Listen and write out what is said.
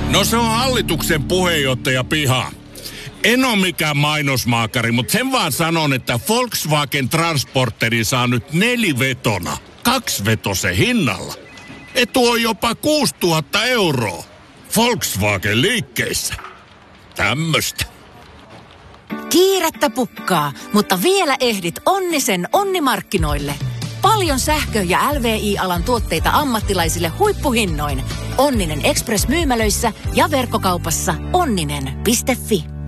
No se on hallituksen puheenjohtaja Piha. En ole mikään mainosmaakari, mutta sen vaan sanon, että Volkswagen Transporteri saa nyt 4-vetona 2-vetosen hinnalla. Etu on jopa 6 000 €. Volkswagen liikkeissä. Tämmöstä. Kiirettä pukkaa, mutta vielä ehdit Onnisen onnimarkkinoille. Paljon sähkö- ja LVI-alan tuotteita ammattilaisille huippuhinnoin. Onninen Express-myymälöissä ja verkkokaupassa onninen.fi.